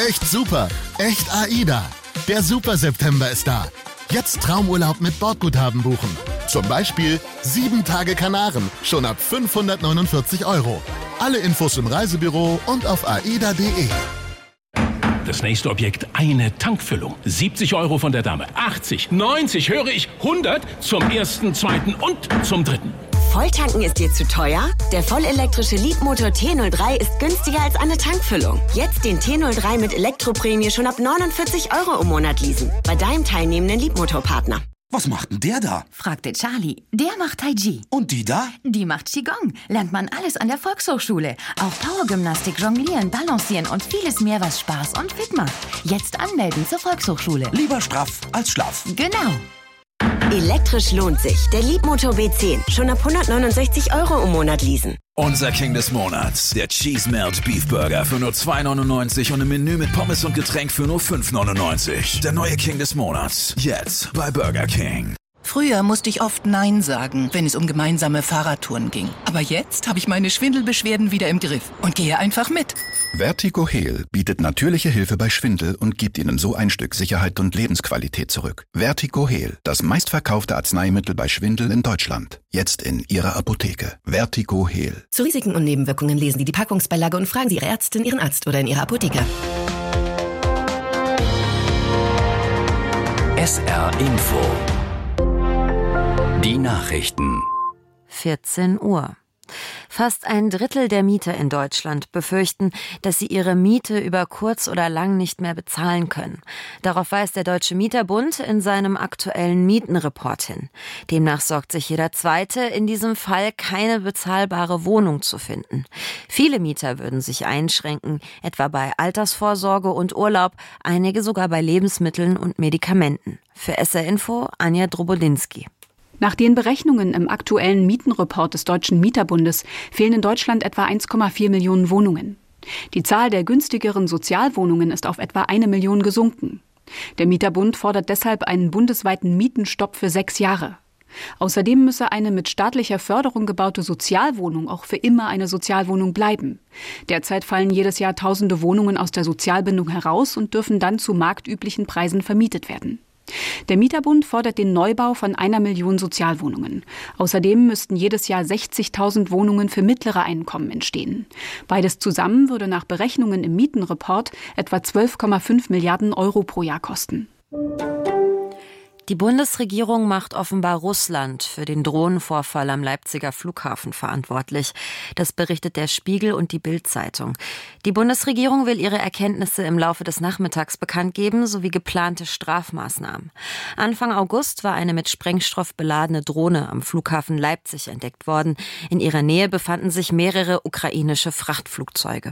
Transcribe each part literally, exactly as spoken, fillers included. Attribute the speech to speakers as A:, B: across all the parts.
A: Echt super. Echt AIDA. Der Super-September ist da. Jetzt Traumurlaub mit Bordguthaben buchen. Zum Beispiel sieben Tage Kanaren, schon ab fünfhundertneunundvierzig Euro. Alle Infos im Reisebüro und auf aida punkt de.
B: Das nächste Objekt, eine Tankfüllung. siebzig Euro von der Dame. achtzig, neunzig, höre ich, hundert zum ersten, zweiten und zum dritten.
C: Volltanken ist dir zu teuer? Der vollelektrische Leapmotor T null drei ist günstiger als eine Tankfüllung. Jetzt den T null drei mit Elektroprämie schon ab neunundvierzig Euro im Monat leasen. Bei deinem teilnehmenden Leapmotor-Partner.
D: Was macht denn der da?
E: Fragte Charlie. Der macht Tai Chi.
D: Und die da?
E: Die macht Qigong. Lernt man alles an der Volkshochschule. Auch Powergymnastik, Jonglieren, Balancieren und vieles mehr, was Spaß und fit macht. Jetzt anmelden zur Volkshochschule.
D: Lieber straff als schlaff.
E: Genau.
C: Elektrisch lohnt sich. Der Leapmotor B zehn. Schon ab hundertneunundsechzig Euro im Monat leasen.
F: Unser King des Monats, der Cheese Melt Beef Burger für nur zwei neunundneunzig und im Menü mit Pommes und Getränk für nur fünf neunundneunzig. Der neue King des Monats, jetzt bei Burger King.
G: Früher musste ich oft Nein sagen, wenn es um gemeinsame Fahrradtouren ging. Aber jetzt habe ich meine Schwindelbeschwerden wieder im Griff und gehe einfach mit.
H: Vertigo Heal bietet natürliche Hilfe bei Schwindel und gibt Ihnen so ein Stück Sicherheit und Lebensqualität zurück. Vertigo Heal, das meistverkaufte Arzneimittel bei Schwindel in Deutschland. Jetzt in Ihrer Apotheke. Vertigo Heal.
C: Zu Risiken und Nebenwirkungen lesen Sie die Packungsbeilage und fragen Sie Ihre Ärztin, Ihren Arzt oder in Ihrer Apotheke.
I: S R Info. Die Nachrichten.
J: vierzehn Uhr. Fast ein Drittel der Mieter in Deutschland befürchten, dass sie ihre Miete über kurz oder lang nicht mehr bezahlen können. Darauf weist der Deutsche Mieterbund in seinem aktuellen Mietenreport hin. Demnach sorgt sich jeder Zweite, in diesem Fall keine bezahlbare Wohnung zu finden. Viele Mieter würden sich einschränken, etwa bei Altersvorsorge und Urlaub, einige sogar bei Lebensmitteln und Medikamenten. Für S R Info Anja Drobodinski.
K: Nach den Berechnungen im aktuellen Mietenreport des Deutschen Mieterbundes fehlen in Deutschland etwa eins Komma vier Millionen Wohnungen. Die Zahl der günstigeren Sozialwohnungen ist auf etwa eine Million gesunken. Der Mieterbund fordert deshalb einen bundesweiten Mietenstopp für sechs Jahre. Außerdem müsse eine mit staatlicher Förderung gebaute Sozialwohnung auch für immer eine Sozialwohnung bleiben. Derzeit fallen jedes Jahr tausende Wohnungen aus der Sozialbindung heraus und dürfen dann zu marktüblichen Preisen vermietet werden. Der Mieterbund fordert den Neubau von einer Million Sozialwohnungen. Außerdem müssten jedes Jahr sechzigtausend Wohnungen für mittlere Einkommen entstehen. Beides zusammen würde nach Berechnungen im Mietenreport etwa zwölf Komma fünf Milliarden Euro pro Jahr kosten.
J: Die Bundesregierung macht offenbar Russland für den Drohnenvorfall am Leipziger Flughafen verantwortlich. Das berichtet der Spiegel und die Bild-Zeitung. Die Bundesregierung will ihre Erkenntnisse im Laufe des Nachmittags bekannt geben, sowie geplante Strafmaßnahmen. Anfang August war eine mit Sprengstoff beladene Drohne am Flughafen Leipzig entdeckt worden. In ihrer Nähe befanden sich mehrere ukrainische Frachtflugzeuge.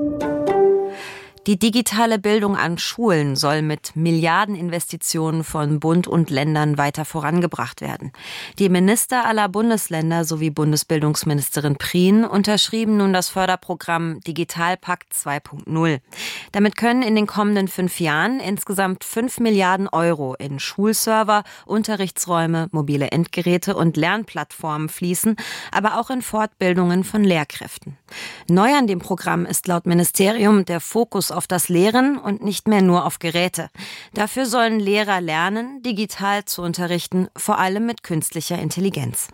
J: Die digitale Bildung an Schulen soll mit Milliardeninvestitionen von Bund und Ländern weiter vorangebracht werden. Die Minister aller Bundesländer sowie Bundesbildungsministerin Prien unterschrieben nun das Förderprogramm Digitalpakt zwei Punkt null. Damit können in den kommenden fünf Jahren insgesamt fünf Milliarden Euro in Schulserver, Unterrichtsräume, mobile Endgeräte und Lernplattformen fließen, aber auch in Fortbildungen von Lehrkräften. Neu an dem Programm ist laut Ministerium der Fokus auf das Lehren und nicht mehr nur auf Geräte. Dafür sollen Lehrer lernen, digital zu unterrichten, vor allem mit künstlicher Intelligenz.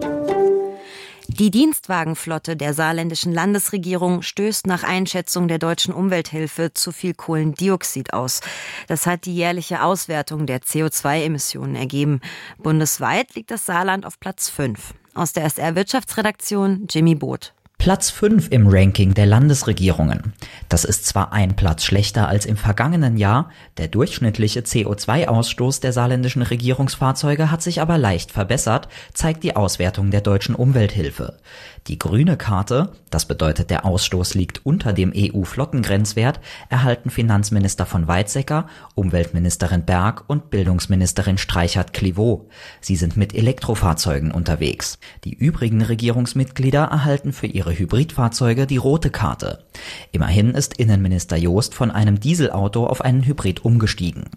J: Die Dienstwagenflotte der saarländischen Landesregierung stößt nach Einschätzung der Deutschen Umwelthilfe zu viel Kohlendioxid aus. Das hat die jährliche Auswertung der C O zwei Emissionen ergeben. Bundesweit liegt das Saarland auf Platz fünf. Aus der S R-Wirtschaftsredaktion Jimmy Both.
L: Platz fünf im Ranking der Landesregierungen. Das ist zwar ein Platz schlechter als im vergangenen Jahr, der durchschnittliche C O zwei Ausstoß der saarländischen Regierungsfahrzeuge hat sich aber leicht verbessert, zeigt die Auswertung der Deutschen Umwelthilfe. Die grüne Karte, das bedeutet der Ausstoß liegt unter dem E U-Flottengrenzwert, erhalten Finanzminister von Weizsäcker, Umweltministerin Berg und Bildungsministerin Streichert-Clivaux. Sie sind mit Elektrofahrzeugen unterwegs. Die übrigen Regierungsmitglieder erhalten für ihre Hybridfahrzeuge die rote Karte. Immerhin ist Innenminister Joost von einem Dieselauto auf einen Hybrid umgestiegen.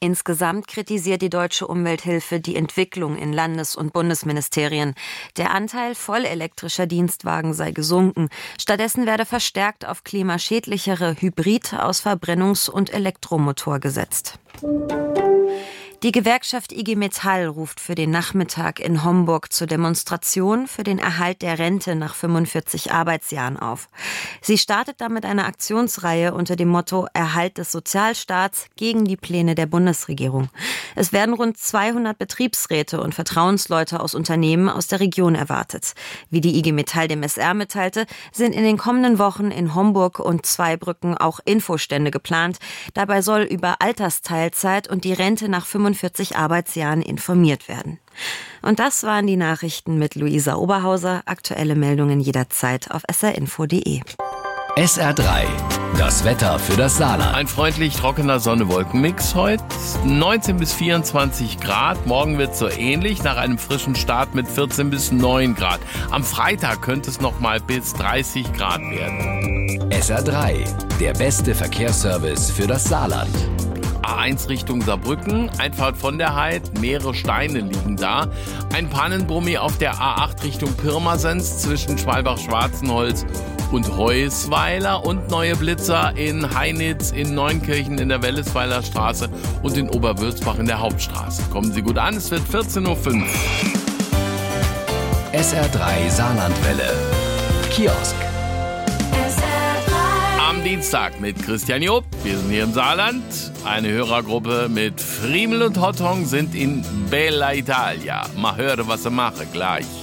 J: Insgesamt kritisiert die Deutsche Umwelthilfe die Entwicklung in Landes- und Bundesministerien. Der Anteil vollelektrischer Dienstwagen sei gesunken. Stattdessen werde verstärkt auf klimaschädlichere Hybrid- aus Verbrennungs- und Elektromotor gesetzt. Die Gewerkschaft I G Metall ruft für den Nachmittag in Homburg zur Demonstration für den Erhalt der Rente nach fünfundvierzig Arbeitsjahren auf. Sie startet damit eine Aktionsreihe unter dem Motto Erhalt des Sozialstaats gegen die Pläne der Bundesregierung. Es werden rund zweihundert Betriebsräte und Vertrauensleute aus Unternehmen aus der Region erwartet. Wie die I G Metall dem S R mitteilte, sind in den kommenden Wochen in Homburg und Zweibrücken auch Infostände geplant. Dabei soll über Altersteilzeit und die Rente nach fünfundvierzig Arbeitsjahren informiert werden. Und das waren die Nachrichten mit Luisa Oberhauser. Aktuelle Meldungen jederzeit auf s r info punkt d e.
I: S R drei, das Wetter für das Saarland.
M: Ein freundlich trockener Sonne-Wolken-Mix heute. neunzehn bis vierundzwanzig Grad. Morgen wird so ähnlich, nach einem frischen Start mit vierzehn bis neun Grad. Am Freitag könnte es noch mal bis dreißig Grad werden.
I: S R drei, der beste Verkehrsservice für das Saarland.
M: A eins Richtung Saarbrücken, Einfahrt von der Heid, mehrere Steine liegen da. Ein Pannenbrummi auf der A acht Richtung Pirmasens zwischen Schwalbach-Schwarzenholz und Heusweiler und neue Blitzer in Heinitz, in Neunkirchen in der Wellesweiler Straße und in Oberwürzbach in der Hauptstraße. Kommen Sie gut an, es wird vierzehn Uhr fünf.
I: S R drei Saarlandwelle. Kiosk.
M: Am Dienstag mit Christian Job. Wir sind hier im Saarland. Eine Hörergruppe mit Friemel und Hottong sind in Bella Italia. Mal hören, was sie machen gleich.